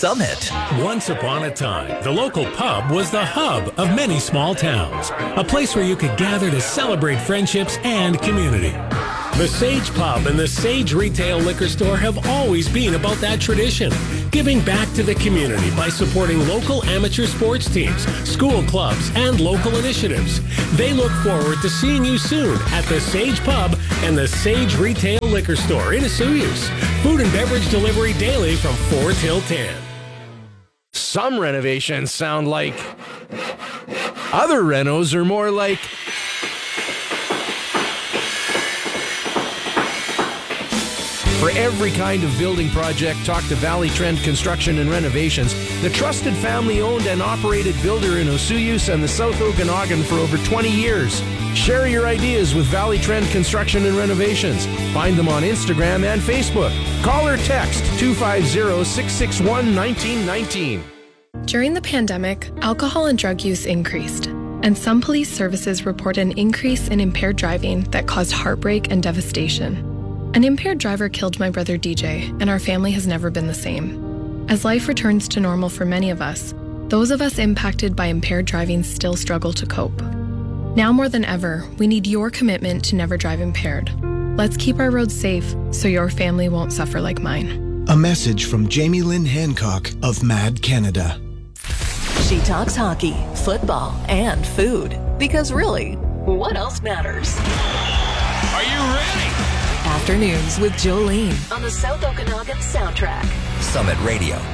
Summit. Once upon a time, the local pub was the hub of many small towns. A place where you could gather to celebrate friendships and community. The Sage Pub and the Sage Retail Liquor Store have always been about that tradition, giving back to the community by supporting local amateur sports teams, school clubs, and local initiatives. They look forward to seeing you soon at the Sage Pub and the Sage Retail Liquor Store in Osoyoos. Food and beverage delivery daily from 4 till 10. Some renovations sound like... Other renos are more like... For every kind of building project, talk to Valley Trend Construction and Renovations, the trusted family-owned and operated builder in Osoyoos and the South Okanagan for over 20 years. Share your ideas with Valley Trend Construction and Renovations. Find them on Instagram and Facebook. Call or text 250-661-1919. During the pandemic, alcohol and drug use increased, and some police services report an increase in impaired driving that caused heartbreak and devastation. An impaired driver killed my brother DJ, and our family has never been the same. As life returns to normal for many of us, those of us impacted by impaired driving still struggle to cope. Now more than ever, we need your commitment to never drive impaired. Let's keep our roads safe so your family won't suffer like mine. A message from Jamie Lynn Hancock of MAD Canada. She talks hockey, football, and food. Because really, what else matters? Are you ready? Afternoons with Jolene on the South Okanagan Soundtrack. Summit Radio.